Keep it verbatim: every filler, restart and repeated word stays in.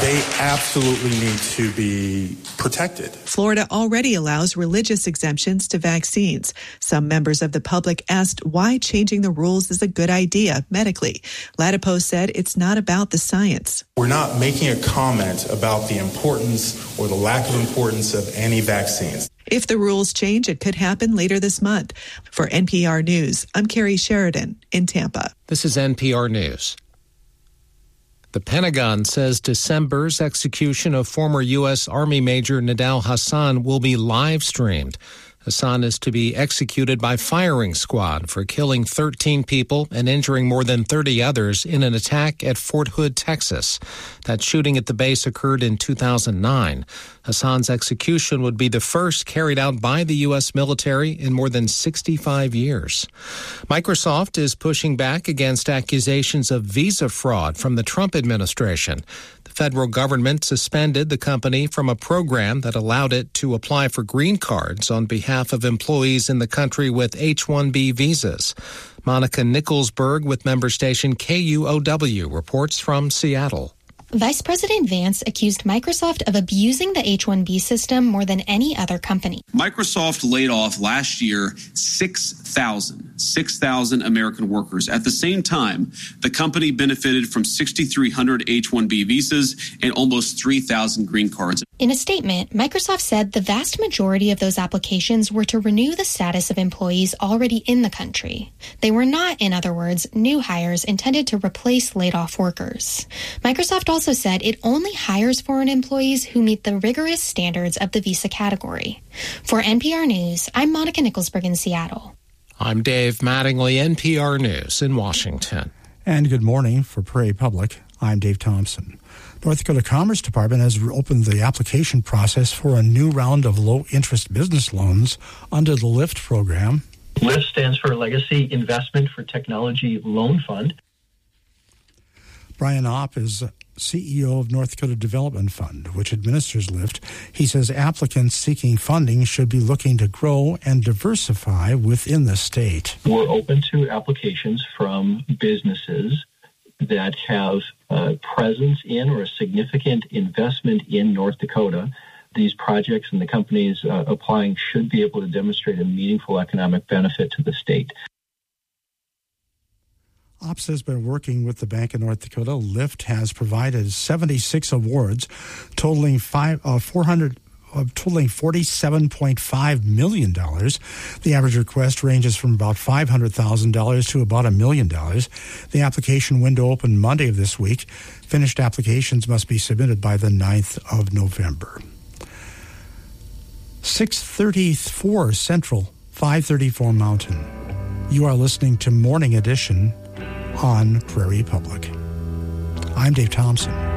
They absolutely need to be protected. Florida already allows religious exemptions to vaccines. Some members of the public asked why changing the rules is a good idea medically. Latipo said it's not about the science. We're not making a comment about the importance or the lack of importance of any vaccines. If the rules change, it could happen later this month. For N P R News, I'm Carrie Sheridan in Tampa. This is N P R News. The Pentagon says December's execution of former U S. Army Major Nidal Hasan will be live-streamed. Hasan is to be executed by firing squad for killing thirteen people and injuring more than thirty others in an attack at Fort Hood, Texas. That shooting at the base occurred in two thousand nine. Hasan's execution would be the first carried out by the U S military in more than sixty-five years. Microsoft is pushing back against accusations of visa fraud from the Trump administration. The federal government suspended the company from a program that allowed it to apply for green cards on behalf of employees in the country with H one B visas. Monica Nicholsberg with member station K U O W reports from Seattle. Vice President Vance accused Microsoft of abusing the H one B system more than any other company. Microsoft laid off last year six thousand, six thousand American workers. At the same time, the company benefited from six thousand three hundred H one B visas and almost three thousand green cards. In a statement, Microsoft said the vast majority of those applications were to renew the status of employees already in the country. They were not, in other words, new hires intended to replace laid-off workers. Microsoft also said it only hires foreign employees who meet the rigorous standards of the visa category. For N P R News, I'm Monica Nicholsberg in Seattle. I'm Dave Mattingly, N P R News in Washington. And good morning for Prairie Public. I'm Dave Thompson. North Dakota Commerce Department has opened the application process for a new round of low-interest business loans under the LIFT program. LIFT stands for Legacy Investment for Technology Loan Fund. Brian Opp is C E O of North Dakota Development Fund, which administers LIFT. He says applicants seeking funding should be looking to grow and diversify within the state. We're open to applications from businesses that have a presence in or a significant investment in North Dakota. These projects and the companies uh, applying should be able to demonstrate a meaningful economic benefit to the state. Ops has been working with the Bank of North Dakota. LIFT has provided seventy-six awards, totaling five, uh, four hundred, uh, totaling forty-seven point five million dollars. The average request ranges from about five hundred thousand dollars to about a million dollars. The application window opened Monday of this week. Finished applications must be submitted by the ninth of November. six thirty-four Central, five thirty-four Mountain. You are listening to Morning Edition on Prairie Public. I'm Dave Thompson.